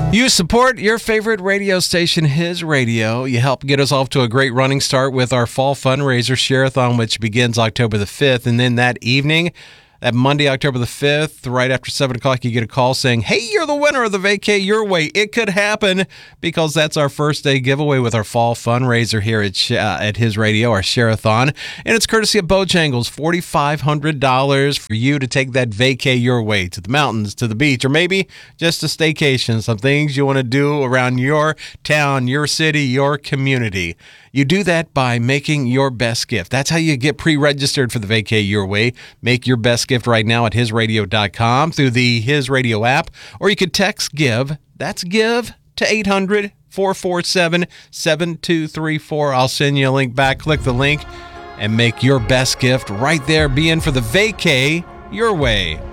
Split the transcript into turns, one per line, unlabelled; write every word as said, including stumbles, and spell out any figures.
You support your favorite radio station, His Radio. You help get us off to a great running start with our fall fundraiser, Share-a-thon, which begins October the fifth. And then that evening, that Monday, October the fifth, right after seven o'clock, you get a call saying, hey, you're the winner of the Vacay Your Way. It could happen, because that's our first day giveaway with our fall fundraiser here at uh, at His Radio, our Share-a-thon. And it's courtesy of Bojangles, four thousand five hundred dollars for you to take that Vacay Your Way to the mountains, to the beach, or maybe just a staycation, some things you want to do around your town, your city, your community. You do that by making your best gift. That's how you get pre-registered for the Vacay Your Way. Make your best gift right now at his radio dot com through the His Radio app, or you could text GIVE. That's GIVE to eight hundred, four four seven, seven two three four. I'll send you a link back. Click the link and make your best gift right there. Be in for the Vacay Your Way.